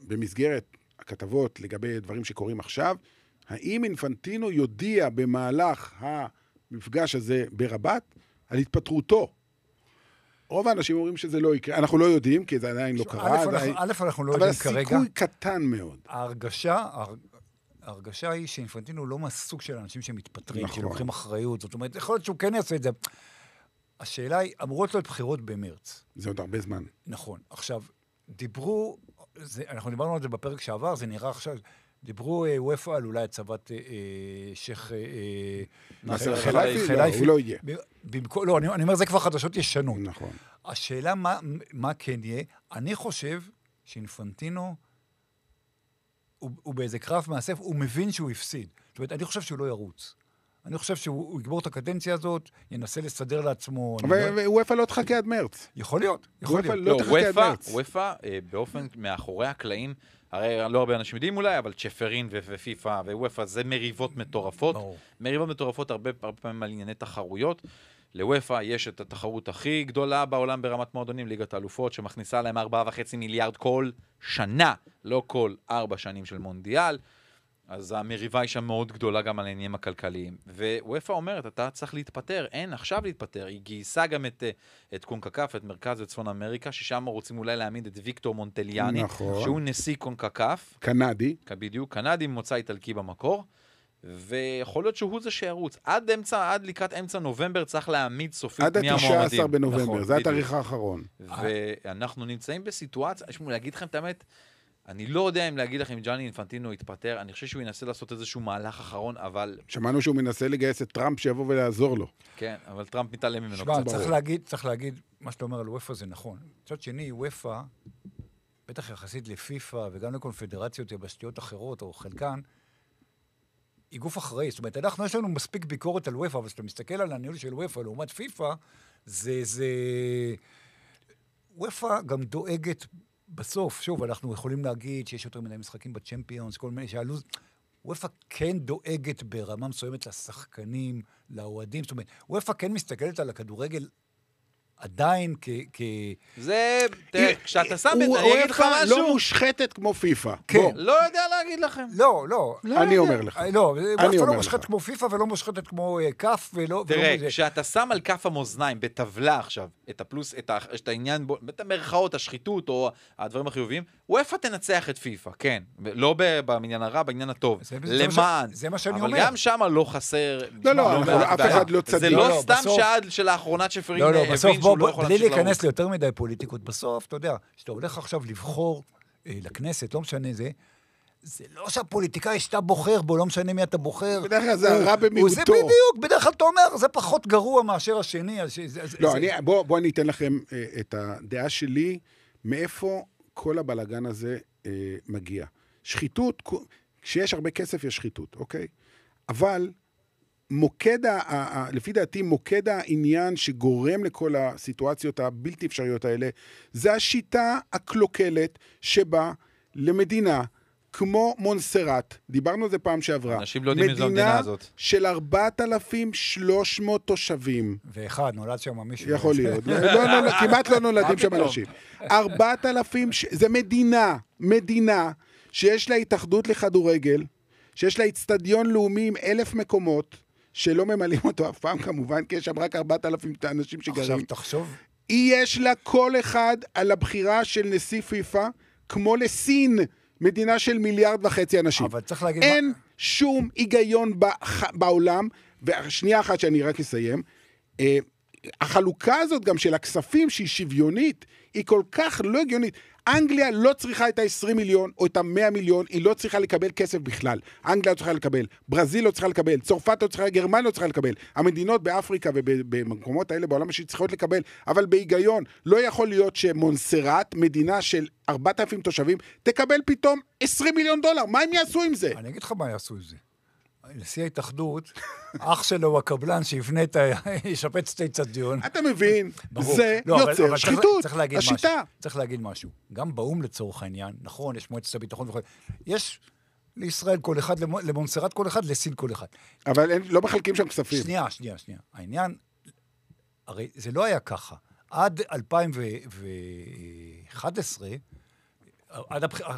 במסגרת הכתבות לגבי דברים שקורים עכשיו, האם אינפנטינו יודיע במהלך המפגש הזה ברבת על התפטרותו? רוב האנשים אומרים שזה לא יקרה. אנחנו לא יודעים, כי זה עדיין לא קרה. א', אנחנו לא יודעים כרגע. אבל הסיכוי קטן מאוד. ההרגשה היא שאינפנטינו לא מהסוג של אנשים שמתפטרים, שלוקחים אחריות. זאת אומרת, יכול להיות שהוא כן יעשה את זה. השאלה היא, אמורות להיות בחירות במרץ. זה עוד הרבה זמן. נכון. עכשיו, אנחנו דיברנו על זה בפרק שעבר, זה נראה עכשיו, דיברו וופא על אולי הצבת שייך חילייפי, הוא לא יהיה. לא, אני אומר, זה כבר חדשות ישנות. נכון. השאלה מה כן יהיה, אני חושב שאינפנטינו, הוא באיזה קרב מאסף, הוא מבין שהוא הפסיד. זאת אומרת, אני חושב שהוא לא ירוץ. אני חושב שהוא יגבור את הקדנציה הזאת, ינסה לסדר לעצמו. אבל וופא לא תחכה עד מרץ. יכול להיות. לא תחכה עד מרץ. וופא, באופן מאחורי הקלעים, הרי לא הרבה אנשים יודעים אולי, אבל צ'פרין ופיפה ווופא זה מריבות מטורפות. מריבות מטורפות הרבה פעמים על ענייני תחרויות. לוופא יש את התחרות הכי גדולה בעולם ברמת מועדונים, ליגת האלופות, שמכניסה להם 4.5 מיליארד כל שנה, לא כל 4 שנים של מונדיאל. אז המריבה היא שם מאוד גדולה גם על העניינים הכלכליים. ווופא אומרת, אתה צריך להתפטר, אין עכשיו להתפטר. היא גייסה גם את קונקקף, את מרכז וצפון אמריקה, ששם רוצים אולי להעמיד את ויקטור מונטליאני, נכון. שהוא נשיא קונקקף. קנדי. בדיוק, קנדי ממוצא איטלקי במקור. ויכול להיות שהוא זה שירוץ. עד לקראת אמצע נובמבר צריך להעמיד סופית מי המועמדים. עד ה-19 בנובמבר, נכון, זה התאריך האחרון. ואנחנו נמצאים בסיטואציה, להגיד לכם את האמת, אני לא יודע אם להגיד לכם, ג'אני אינפנטינו יתפטר, אני חושב שהוא ינסה לעשות איזשהו מהלך אחרון, אבל... שמענו שהוא מנסה לגייס את טראמפ שיבוא ולעזור לו. כן, אבל טראמפ מתעלם ממנו. שמע, צריך להגיד, מה שאתה אומר על וופא זה נכון. מצד שני, וופא, בטח יחסית לפיפה וגם לקונפדרציות יבשתיות אחרות, או חלקן, היא גוף אחראי. זאת אומרת, יש לנו מספיק ביקורת על וופא, אבל כשאתה מסתכל על הניהול של וופא לעומת פיפה, וופא גם דואגת בסוף, שוב, אנחנו יכולים להגיד שיש יותר מדי משחקים בצ'מפיונס, כל מיני שהלוז, וופא כן דואגת ברמה מסוימת לשחקנים, לאוהדים, זאת אומרת, וופא כן מסתכלת על הכדורגל עדיין זה, תראה, כשאתה שם את זה, אני אגיד לך משהו. לא מושחתת כמו פיפה. כן. לא יודע להגיד לכם. לא. אני אומר לך. לא, וופא לא מושחתת כמו פיפה ולא מושחתת כמו כף ולא... תראה, כשאתה שם על כף המאזניים בטבלה עכשיו, את הפלוס, את העניין, את המרכאות, השחיתות או הדברים החיוביים, וופא תנצח את פיפה, כן. לא במניין הרע, בעניין הטוב. למען. זה מה שאני אומר. אבל גם שם לא חסר... לא, אף אחד לא צדיק. זה לא סתם שעד שלאחרונה צ'פרין הבין שהוא לא יכול בלי להיכנס ליותר מדי פוליטיקות בסוף, אתה יודע, שאתה הולך עכשיו לבחור לכנסת, לא משנה זה לא שהפוליטיקאי שאתה בוחר בו, לא משנה מי אתה בוחר. בדרך כלל זה הרע במיעוטו. זה בדיוק, בדרך כלל אתה אומר, זה פחות גרוע מאשר השני. לא, בוא אני אתן לכם את הדעה שלי, מאיפה כל הבלגן הזה מגיע. שחיתות, כשיש הרבה כסף יש שחיתות, אוקיי? אבל לפי דעתי, מוקד העניין שגורם לכל הסיטואציות הבלתי אפשריות האלה, זה השיטה הקלוקלת שבה למדינה כמו מונסרט, דיברנו על זה פעם שעברה, אנשים לא יודעים איזו המדינה הזאת. של 4,300 תושבים. ואחד, נולד שם מישהו. יכול להיות. כמעט לא נולדים שם אנשים. 4,000, זה מדינה שיש לה התאחדות לכדורגל, שיש לה אצטדיון לאומי עם 1,000 מקומות, שלא ממלאים אותו אף פעם כמובן, כי יש שם רק 4,000 אנשים שגרים. עכשיו תחשוב. יש לה כל אחד על הבחירה של נשיא פיפה, כמו לסין, מדינה של 1.5 מיליארד אנשים. אבל צריך להגיד אין שום היגיון בעולם, והשנייה אחת שאני רק אסיים, החלוקה הזאת גם של הכספים שהיא שוויונית, היא כל כך לא הגיונית. אנגליה לא צריכה את ה-20 מיליון או את ה-100 מיליון, היא לא צריכה לקבל כסף בכלל. אנגליה לא צריכה לקבל, ברזיל לא צריכה לקבל, צרפת לא צריכה, גרמניה לא צריכה לקבל. המדינות באפריקה ובמקומות האלה בעולם השני צריכות לקבל, אבל בהיגיון לא יכול להיות שמונסרט, מדינה של 4,000 תושבים, תקבל פתאום 20 מיליון דולר. מה הם יעשו עם זה? אני אגיד לך מה יעשו עם זה. נשיא ההתאחדות, אח שלו הוא הקבלן שיפנה ישפץ את האצטדיון. אתה מבין, זה יוצר שחיתות, השיטה. צריך להגיד משהו. גם באום לצורך העניין, נכון, יש מועצת הביטחון וכו', יש לישראל כל אחד, למונסרט כל אחד, לסין כל אחד. אבל לא מחלקים שם כספים. שנייה. העניין, הרי זה לא היה ככה. עד 2011,